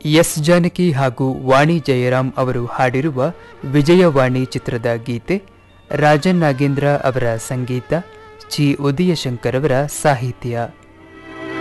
S Janaki ಹಾಗೂ ವಾಣಿ ಜಯರಾಮ್ ಅವರು ಹಾಡಿರುವ ವಿಜಯವಾಣಿ ಚಿತ್ರದ ಗೀತೆ, ರಾಜನ್ ನಾಗೇಂದ್ರ ಅವರ ಸಂಗೀತ, ಚಿ ಉದಯಶಂಕರ್ ಅವರ ಸಾಹಿತ್ಯ.